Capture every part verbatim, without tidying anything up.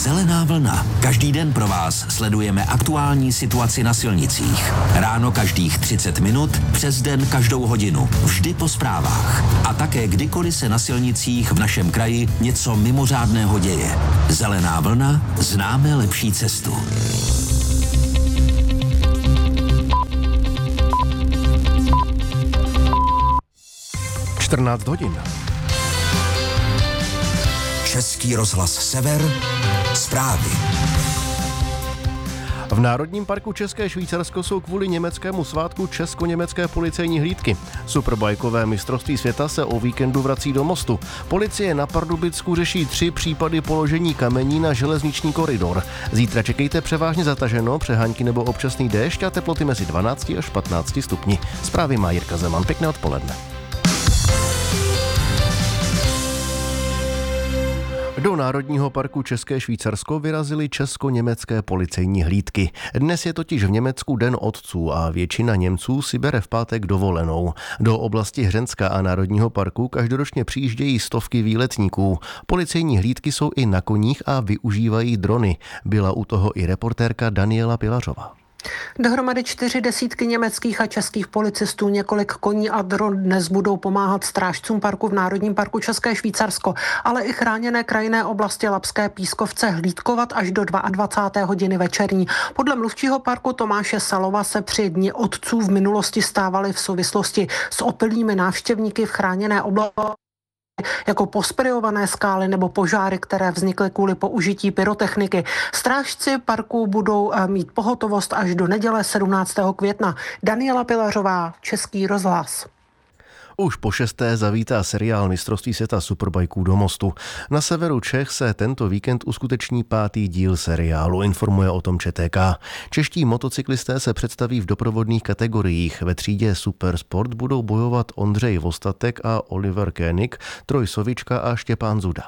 Zelená vlna. Každý den pro vás sledujeme aktuální situaci na silnicích. Ráno každých třicet minut, přes den každou hodinu. Vždy po zprávách. A také kdykoliv se na silnicích v našem kraji něco mimořádného děje. Zelená vlna. Známe lepší cestu. čtrnáct hodin. Český rozhlas Sever. Zprávy. V Národním parku České Švýcarsko jsou kvůli německému svátku česko-německé policejní hlídky. Superbajkové mistrovství světa se o víkendu vrací do Mostu. Policie na Pardubicku řeší tři případy položení kamení na železniční koridor. Zítra čekejte převážně zataženo, přehánky nebo občasný déšť a teploty mezi dvanácti až patnácti stupni. Zprávy má Jirka Zeman. Pěkné odpoledne. Do Národního parku České Švýcarsko vyrazily česko-německé policejní hlídky. Dnes je totiž v Německu Den otců a většina Němců si bere v pátek dovolenou. Do oblasti Hřenska a Národního parku každoročně přijíždějí stovky výletníků. Policejní hlídky jsou i na koních a využívají drony. Byla u toho i reportérka Daniela Pilařová. Dohromady čtyři desítky německých a českých policistů, několik koní a dron dnes budou pomáhat strážcům parku v Národním parku České Švýcarsko, ale i chráněné krajinné oblasti Labské pískovce hlídkovat až do dvacáté druhé hodiny večerní. Podle mluvčího parku Tomáše Salova se při Dni otců v minulosti stávaly v souvislosti s opilými návštěvníky v chráněné oblasti jako posprejované skály nebo požáry, které vznikly kvůli použití pyrotechniky. Strážci parku budou mít pohotovost až do neděle sedmnáctého května. Daniela Pilařová, Český rozhlas. Už po šesté zavítá seriál mistrovství světa superbajků do Mostu. Na severu Čech se tento víkend uskuteční pátý díl seriálu, informuje o tom ČTK. Čeští motocyklisté se představí v doprovodných kategoriích. Ve třídě Supersport budou bojovat Ondřej Vostatek a Oliver Koenig, Troj Sovička a Štěpán Zuda.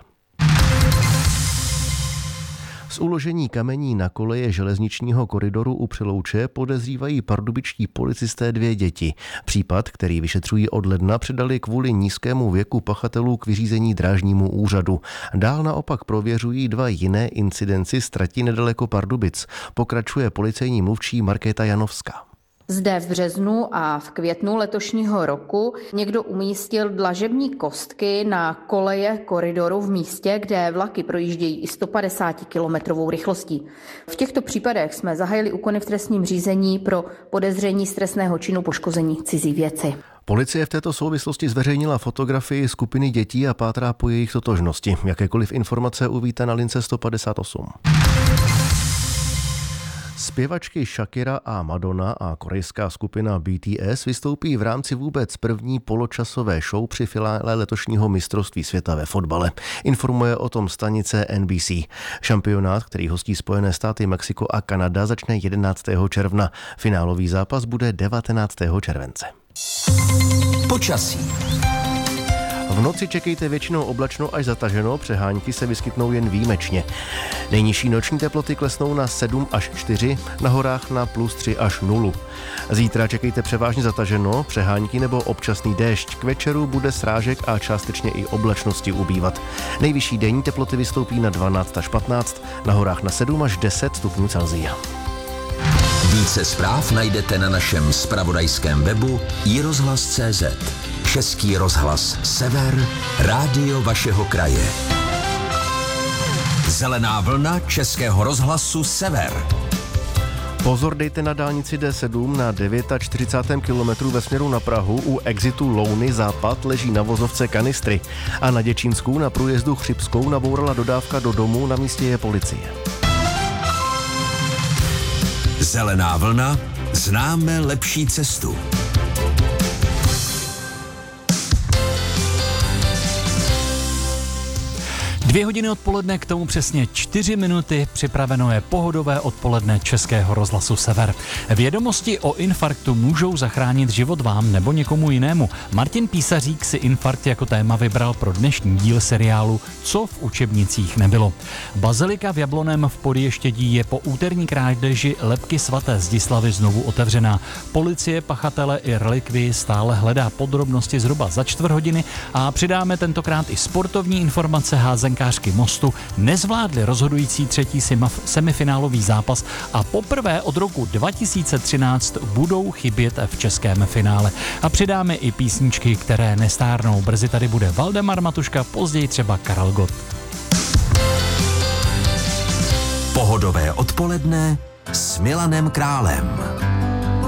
Z uložení kamení na koleje železničního koridoru u Přelouče podezřívají pardubičtí policisté dvě děti. Případ, který vyšetřují od ledna, předali kvůli nízkému věku pachatelů k vyřízení drážnímu úřadu. Dál naopak prověřují dva jiné incidenci ztratí nedaleko Pardubic. Pokračuje policejní mluvčí Markéta Janovská. Zde v březnu a v květnu letošního roku někdo umístil dlažební kostky na koleje koridoru v místě, kde vlaky projíždějí i sto padesát kilometrovou rychlostí. V těchto případech jsme zahájili úkony v trestním řízení pro podezření z trestného činu poškození cizí věci. Policie v této souvislosti zveřejnila fotografii skupiny dětí a pátrá po jejich totožnosti. Jakékoliv informace uvíte na lince sto padesát osm. Zpěvačky Shakira a Madonna a korejská skupina B T S vystoupí v rámci vůbec první poločasové show při finále letošního mistrovství světa ve fotbale. Informuje o tom stanice N B C. Šampionát, který hostí Spojené státy, Mexiko a Kanada, začne jedenáctého června. Finálový zápas bude devatenáctého července. Počasí. V noci čekejte většinou oblačno až zataženo, přehánky se vyskytnou jen výjimečně. Nejnižší noční teploty klesnou na sedm až čtyři, na horách na plus tři až nula. Zítra čekejte převážně zataženo, přehánky nebo občasný déšť. K večeru bude srážek a částečně i oblačnosti ubývat. Nejvyšší denní teploty vystoupí na dvanáct až patnáct, na horách na sedm až deset stupňů Celsia. Více zpráv najdete na našem zpravodajském webu i rozhlas tečka cé zet. Český rozhlas Sever, rádio vašeho kraje. Zelená vlna Českého rozhlasu Sever. Pozor dejte na dálnici D sedm na čtyřicátém devátém kilometru ve směru na Prahu. U exitu Louny západ leží na vozovce kanistry. A na Děčínsku na průjezdu Chřibskou nabourala dodávka do domu, na místě je policie. Zelená vlna, známe lepší cestu. Dvě hodiny odpoledne, k tomu přesně čtyři minuty, připraveno je pohodové odpoledne Českého rozhlasu Sever. Vědomosti o infarktu můžou zachránit život vám nebo někomu jinému. Martin Písařík si infarkt jako téma vybral pro dnešní díl seriálu Co v učebnicích nebylo. Bazilika v Jablonném v Podještědí je po úterní krádeži lebky svaté Zdislavy znovu otevřená. Policie pachatele i relikvii stále hledá, podrobnosti zhruba za čtvrt hodiny a přidáme tentokrát i sportovní informace, házenka brankářky Mostu nezvládly rozhodující třetí semifinálový zápas a poprvé od roku dva tisíce třináct budou chybět v českém finále. A přidáme i písničky, které nestárnou. Brzy tady bude Valdemar Matuška, později třeba Karel Gott. Pohodové odpoledne s Milanem Králem.